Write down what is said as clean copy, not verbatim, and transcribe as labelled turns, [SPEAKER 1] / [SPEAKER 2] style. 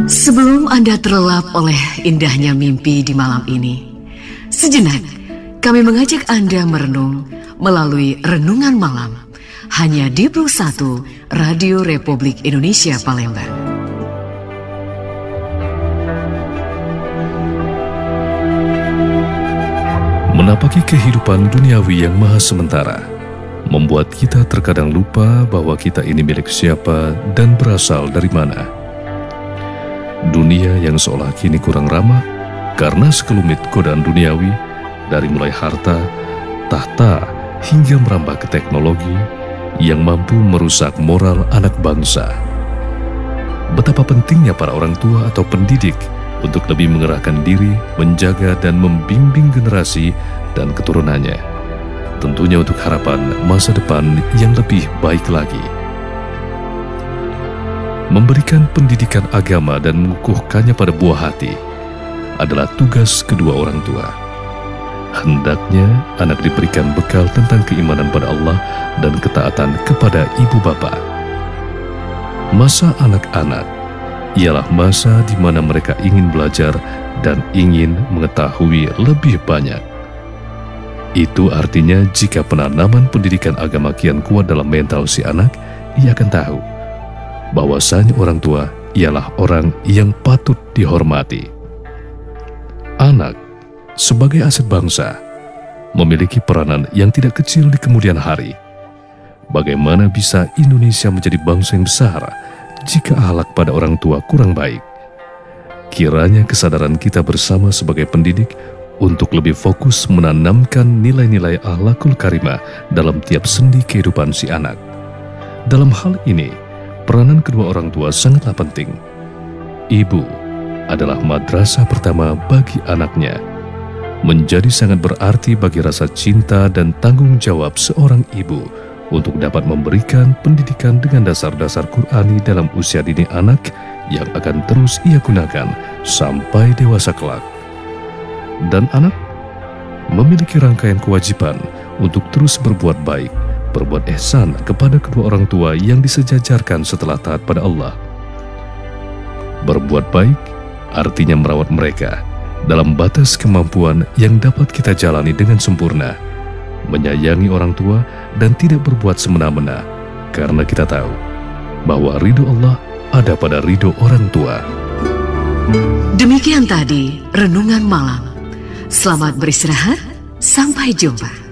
[SPEAKER 1] Sebelum Anda terlelap oleh indahnya mimpi di malam ini, sejenak kami mengajak Anda merenung melalui Renungan Malam hanya di Plus 1 Radio Republik Indonesia Palembang.
[SPEAKER 2] Menapaki kehidupan duniawi yang maha sementara membuat kita terkadang lupa bahwa kita ini milik siapa dan berasal dari mana. Dunia yang seolah kini kurang ramah karena sekelumit godaan duniawi, dari mulai harta, tahta, hingga merambah ke teknologi yang mampu merusak moral anak bangsa. Betapa pentingnya para orang tua atau pendidik untuk lebih mengerahkan diri, menjaga dan membimbing generasi dan keturunannya, tentunya untuk harapan masa depan yang lebih baik lagi. Memberikan pendidikan agama dan mengukuhkannya pada buah hati adalah tugas kedua orang tua. Hendaknya anak diberikan bekal tentang keimanan pada Allah dan ketaatan kepada ibu bapa. Masa anak-anak ialah masa di mana mereka ingin belajar dan ingin mengetahui lebih banyak. Itu artinya jika penanaman pendidikan agama kian kuat dalam mental si anak, ia akan tahu bahwasanya orang tua ialah orang yang patut dihormati. Anak sebagai aset bangsa memiliki peranan yang tidak kecil di kemudian hari. Bagaimana bisa Indonesia menjadi bangsa yang besar jika akhlak pada orang tua kurang baik? Kiranya kesadaran kita bersama sebagai pendidik untuk lebih fokus menanamkan nilai-nilai akhlakul karimah dalam tiap sendi kehidupan si anak. Dalam hal ini, peranan kedua orang tua sangatlah penting. Ibu adalah madrasah pertama bagi anaknya. Menjadi sangat berarti bagi rasa cinta dan tanggung jawab seorang ibu untuk dapat memberikan pendidikan dengan dasar-dasar Qur'ani dalam usia dini anak yang akan terus ia gunakan sampai dewasa kelak. Dan anak memiliki rangkaian kewajiban untuk terus berbuat baik, berbuat ihsan kepada kedua orang tua yang disejajarkan setelah taat pada Allah. Berbuat baik artinya merawat mereka dalam batas kemampuan yang dapat kita jalani dengan sempurna, menyayangi orang tua dan tidak berbuat semena-mena, karena kita tahu bahwa ridho Allah ada pada ridho orang tua.
[SPEAKER 1] Demikian tadi Renungan Malam. Selamat beristirahat, sampai jumpa.